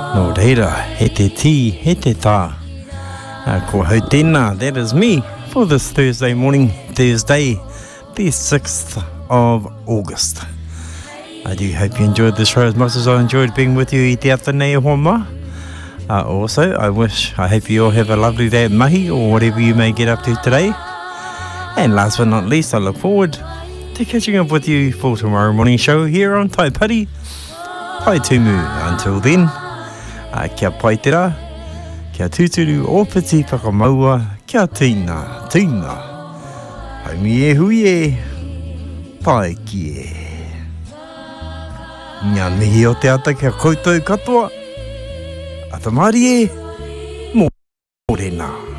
No reira, he te ti, he te tā. Ko hau tēnā, that is me for this Thursday morning, Thursday, the 6th of August. I do hope you enjoyed the show as much as I enjoyed being with you i te atanei homa. Also, I hope you all have a lovely day at mahi or whatever you may get up to today. And last but not least, I look forward to catching up with you for tomorrow morning show here on Tai Pari, Pai Tumu. Until then, kia pai te rā, kia tūturu o piti whakamaua, kia tīna, tīna. Haumi e hui e, pai ki e. Ngā mihi o te ata kia koutou katoa, atamari e, mōrena.